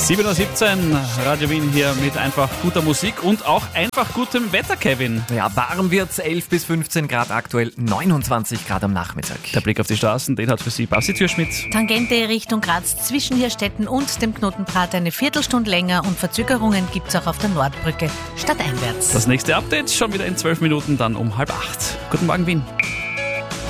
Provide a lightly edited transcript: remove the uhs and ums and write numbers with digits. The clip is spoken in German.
7:17 Uhr, Radio Wien hier mit einfach guter Musik und auch einfach gutem Wetter, Kevin. Ja, warm wird's, 11 bis 15 Grad aktuell, 29 Grad am Nachmittag. Der Blick auf die Straßen, den hat für Sie Babsi Türschmidt. Tangente Richtung Graz zwischen Hirstetten und dem Knotenprat eine Viertelstunde länger und Verzögerungen gibt's auch auf der Nordbrücke stadteinwärts. Das nächste Update schon wieder in 12 Minuten, dann um 7:30. Guten Morgen, Wien.